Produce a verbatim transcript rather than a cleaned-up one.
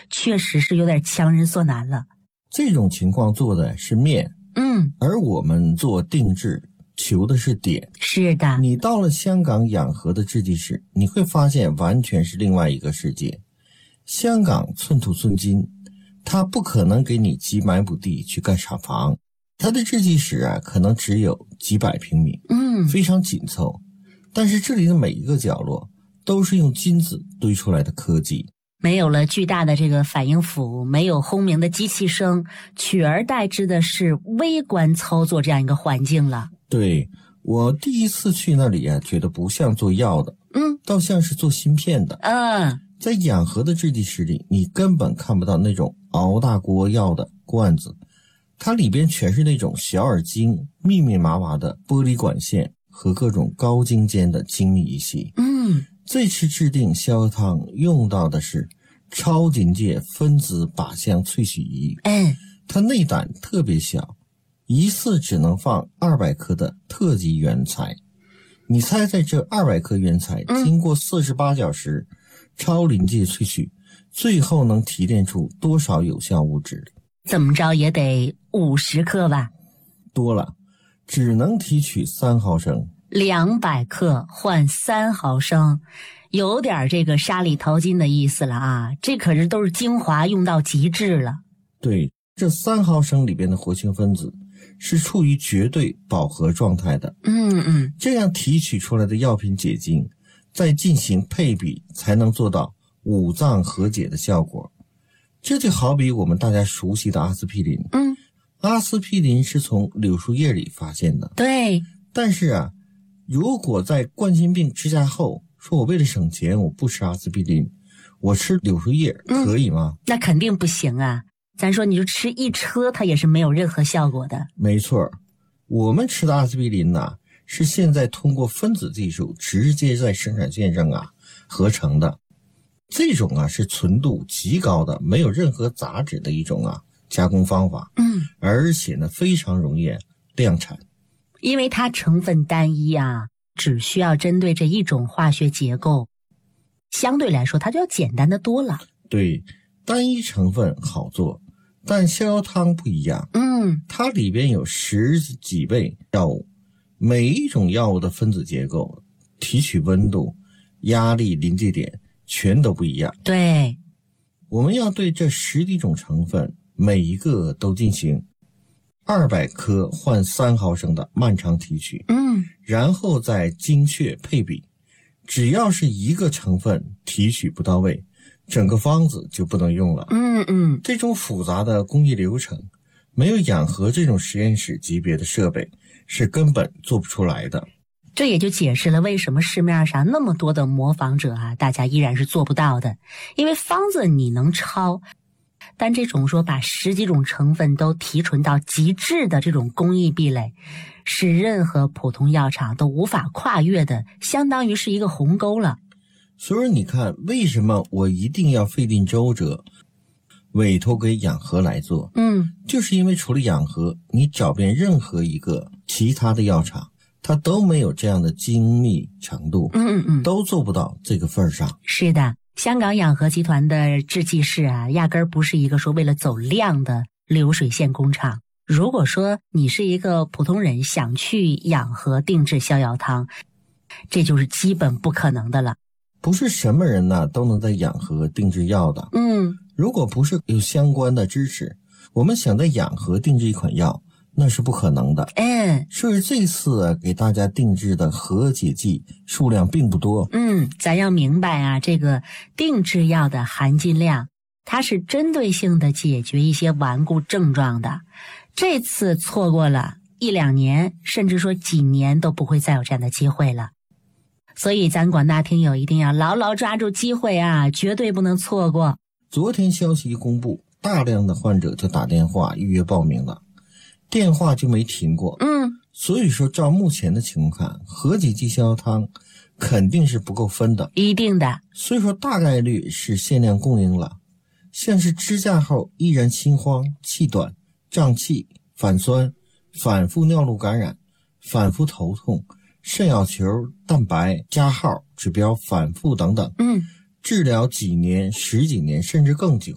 确实是有点强人所难了。 这种情况做的是面， 嗯， 而我们做定制求的是点。 是的， 你到了香港养和的制剂室，你会发现完全是另外一个世界。香港寸土寸金，它不可能给你几百亩地去盖厂房，它的制剂室啊，可能只有几百平米， 嗯， 非常紧凑。但是这里的每一个角落都是用金子堆出来的科技。 没有了巨大的这个反应釜，没有轰鸣的机器声，取而代之的是微观操作这样一个环境了。 对，我第一次去那里啊，觉得不像做药的， 嗯， 倒像是做芯片的。 嗯， 在养和的制剂室里，你根本看不到那种熬大锅药的罐子，它里边全是那种小而精、密密麻麻的玻璃管线和各种高精尖的精密仪器。 嗯， 这次制定逍遥汤用到的是超临界分子靶向萃取仪， 嗯， 它内胆特别小，一次只能放二百克的特级原材。你猜猜这二百克原材经过四十八小时超临界萃取，最后能提炼出多少有效物质？ 怎么着也得五十克吧？ 多了，只能提取三毫升。 两百克换三毫升，有点这个沙里淘金的意思了啊！这可是都是精华用到极致了。 对，这三毫升里边的活性分子是处于绝对饱和状态的。 嗯嗯， 这样提取出来的药品结晶，再进行配比，才能做到五脏和解的效果。这就好比我们大家熟悉的阿司匹林。 嗯， 阿司匹林是从柳树叶里发现的。 对。 但是啊，如果在冠心病支架后说我为了省钱我不吃阿司匹林，我吃柳树叶可以吗？ 嗯，那肯定不行啊。咱说你就吃一车它也是没有任何效果的。 没错，我们吃的阿司匹林呢、啊，是现在通过分子技术直接在生产线上啊合成的。这种啊是纯度极高的，没有任何杂质的一种啊加工方法。 嗯， 而且呢非常容易量产。 因为它成分单一啊，只需要针对这一种化学结构，相对来说它就要简单的多了。 对，单一成分好做，但逍遥汤不一样。 嗯， 它里边有十几味药物，每一种药物的分子结构、提取温度、压力临界点全都不一样。 对， 我们要对这十几种成分每一个都进行二百克换三毫升的漫长提取， 嗯， 然后再精确配比。只要是一个成分提取不到位，整个方子就不能用了。 嗯嗯， 这种复杂的工艺流程，没有养和这种实验室级别的设备，是根本做不出来的。 这也就解释了为什么市面上那么多的模仿者啊，大家依然是做不到的。因为方子你能抄，但这种说把十几种成分都提纯到极致的这种工艺壁垒，是任何普通药厂都无法跨越的，相当于是一个鸿沟了。 所以你看，为什么我一定要费尽周折委托给养和来做？ 嗯， 就是因为除了养和，你找遍任何一个其他的药厂，它都没有这样的精密程度， 嗯嗯嗯， 都做不到这个份上。 是的，香港养和集团的制剂室啊，压根儿不是一个说为了走量的流水线工厂。如果说你是一个普通人想去养和定制逍遥汤，这就是基本不可能的了。 不是什么人呢都能在养和定制药的。 嗯， 如果不是有相关的知识，我们想在养和定制一款药，那是不可能的。 嗯， 所以这次、啊、给大家定制的和解剂数量并不多。 嗯，咱要明白啊，这个定制药的含金量，它是针对性的解决一些顽固症状的。这次错过了一两年，甚至说几年都不会再有这样的机会了。所以咱广大听友一定要牢牢抓住机会啊，绝对不能错过。 昨天消息一公布，大量的患者就打电话预约报名了，电话就没停过。 嗯， 所以说照目前的情况看，和解剂逍遥汤肯定是不够分的， 一定的。 所以说大概率是限量供应了。像是支架后依然心慌、气短、胀气、反酸、反复尿路感染、反复头痛、肾小球蛋白加号指标反复等等， 嗯， 治疗几年、十几年甚至更久。